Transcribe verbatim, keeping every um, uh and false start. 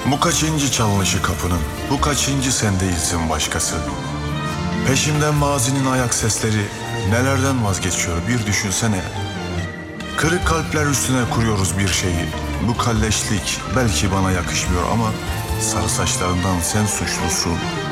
Bu kaçıncı çalınışı kapının, bu kaçıncı sendeyizin başkası. Peşimden mazinin ayak sesleri nelerden vazgeçiyor bir düşünsene. Kırık kalpler üstüne kuruyoruz bir şeyi. Bu kalleşlik belki bana yakışmıyor ama sarı saçlarından sen suçlusun.